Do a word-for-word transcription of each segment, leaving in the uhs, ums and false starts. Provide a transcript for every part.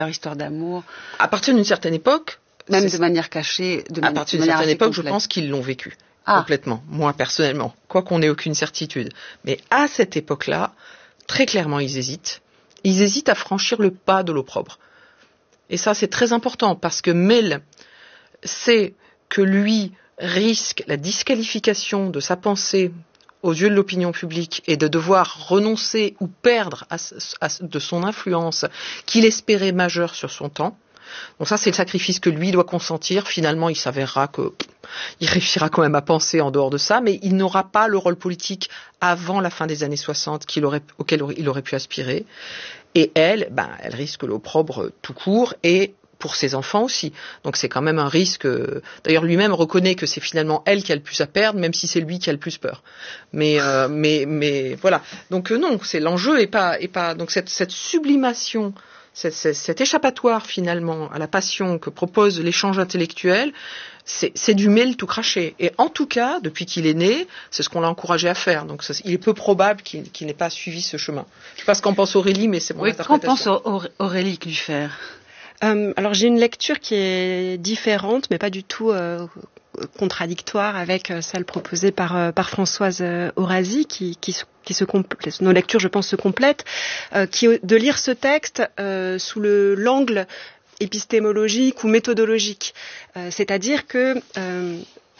leur histoire d'amour. À partir d'une certaine époque, même de manière cachée, de, à man- partir de d'une manière certaine assez époque, complète. je pense qu'ils l'ont vécu Ah. complètement. Moi, personnellement, quoi qu'on ait aucune certitude. Mais à cette époque-là, très clairement, ils hésitent. Ils hésitent à franchir le pas de l'opprobre. Et ça, c'est très important parce que Mel sait que lui risque la disqualification de sa pensée aux yeux de l'opinion publique et de devoir renoncer ou perdre à, à, de son influence qu'il espérait majeure sur son temps. Donc ça, c'est le sacrifice que lui doit consentir. Finalement, il s'avérera que il réussira quand même à penser en dehors de ça, mais il n'aura pas le rôle politique avant la fin des années soixante qu'il aurait, auquel il aurait pu aspirer. Et elle, ben, elle risque l'opprobre tout court et pour ses enfants aussi. Donc c'est quand même un risque. D'ailleurs, lui-même reconnaît que c'est finalement elle qui a le plus à perdre, même si c'est lui qui a le plus peur. Mais, euh, mais, mais voilà. Donc euh, non, c'est l'enjeu et pas, et pas. Donc cette, cette sublimation, cette, cette, cet échappatoire finalement à la passion que propose l'échange intellectuel, c'est, c'est du Mel tout craché. Et en tout cas, depuis qu'il est né, c'est ce qu'on l'a encouragé à faire. Donc ça, il est peu probable qu'il, qu'il n'ait pas suivi ce chemin. Je sais pas ce qu'en pense Aurélie, mais c'est mon oui, interprétation. Qu'en pense Aurélie Klufer? Euh, alors j'ai une lecture qui est différente, mais pas du tout euh, contradictoire avec celle proposée par, euh, par Françoise Orasi, qui, qui, qui se complète. Nos lectures, je pense, se complètent, euh, qui de lire ce texte euh, sous le l'angle épistémologique ou méthodologique, euh, c'est-à-dire que euh,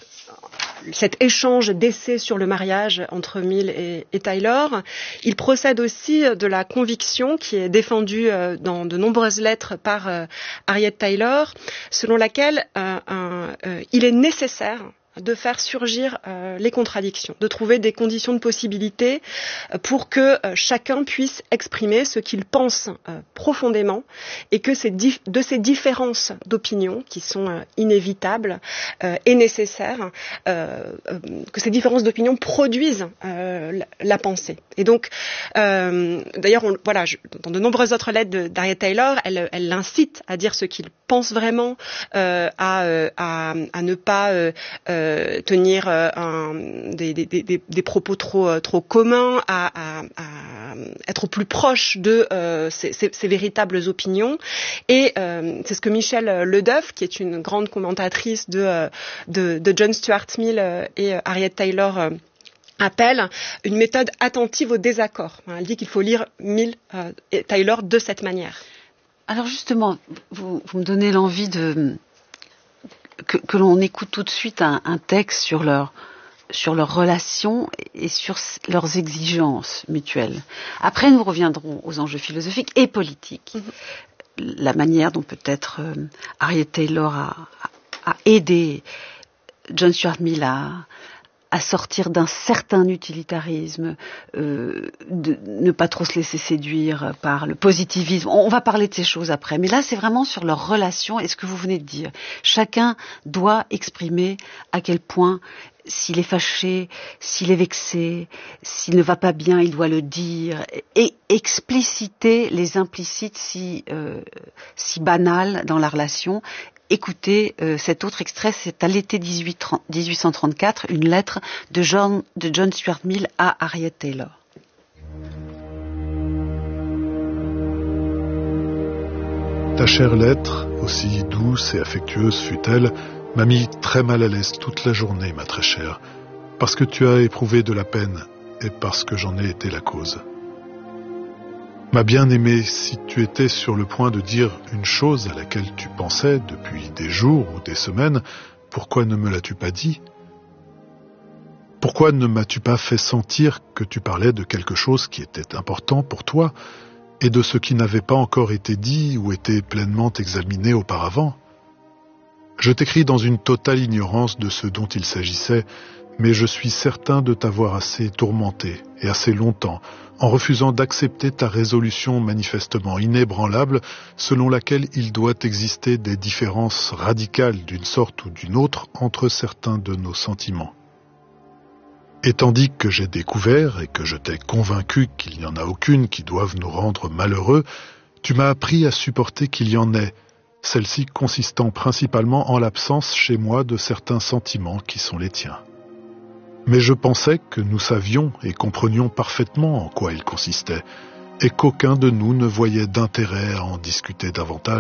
cet échange d'essais sur le mariage entre Mill et, et Taylor, il procède aussi de la conviction qui est défendue euh, dans de nombreuses lettres par euh, Harriet Taylor, selon laquelle euh, un, euh, il est nécessaire de faire surgir euh, les contradictions, de trouver des conditions de possibilité euh, pour que euh, chacun puisse exprimer ce qu'il pense euh, profondément et que ces dif- de ces différences d'opinion qui sont euh, inévitables euh, et nécessaires, euh, euh, que ces différences d'opinion produisent euh, la, la pensée. Et donc, euh, d'ailleurs, on, voilà, je, dans de nombreuses autres lettres de, d'Harriet Taylor, elle, elle l'incite à dire ce qu'il pense vraiment, euh, à, euh, à, à ne pas euh, euh, tenir euh, un, des, des, des, des propos trop, trop communs, à, à, à être au plus proche de euh, ses, ses, ses véritables opinions. Et euh, c'est ce que Michel Ledeuf, qui est une grande commentatrice de, de, de John Stuart Mill et Harriet Taylor, appelle une méthode attentive au désaccord. Elle dit qu'il faut lire Mill euh, et Taylor de cette manière. Alors justement, vous, vous me donnez l'envie de que, que l'on écoute tout de suite un, un texte sur leur sur leurs relations et sur leurs exigences mutuelles. Après, nous reviendrons aux enjeux philosophiques et politiques. Mm-hmm. La manière dont peut-être euh, Harriet Taylor a, a, a aidé John Stuart Mill à à sortir d'un certain utilitarisme, euh, de ne pas trop se laisser séduire par le positivisme. On va parler de ces choses après, mais là c'est vraiment sur leur relation et ce que vous venez de dire. Chacun doit exprimer à quel point, s'il est fâché, s'il est vexé, s'il ne va pas bien, il doit le dire, et expliciter les implicites si, euh, si banales dans la relation. Écoutez, euh, cet autre extrait, c'est à l'été dix-huit cent trente-quatre, une lettre de John, de John Stuart Mill à Harriet Taylor. Ta chère lettre, aussi douce et affectueuse fut-elle, m'a mis très mal à l'aise toute la journée, ma très chère, parce que tu as éprouvé de la peine et parce que j'en ai été la cause. Ma bien-aimée, si tu étais sur le point de dire une chose à laquelle tu pensais depuis des jours ou des semaines, pourquoi ne me l'as-tu pas dit? Pourquoi ne m'as-tu pas fait sentir que tu parlais de quelque chose qui était important pour toi et de ce qui n'avait pas encore été dit ou été pleinement examiné auparavant? Je t'écris dans une totale ignorance de ce dont il s'agissait, mais je suis certain de t'avoir assez tourmenté et assez longtemps en refusant d'accepter ta résolution manifestement inébranlable selon laquelle il doit exister des différences radicales d'une sorte ou d'une autre entre certains de nos sentiments. Et tandis que j'ai découvert et que je t'ai convaincu qu'il n'y en a aucune qui doive nous rendre malheureux, tu m'as appris à supporter qu'il y en ait, celle-ci consistant principalement en l'absence chez moi de certains sentiments qui sont les tiens. Mais je pensais que nous savions et comprenions parfaitement en quoi ils consistaient, et qu'aucun de nous ne voyait d'intérêt à en discuter davantage.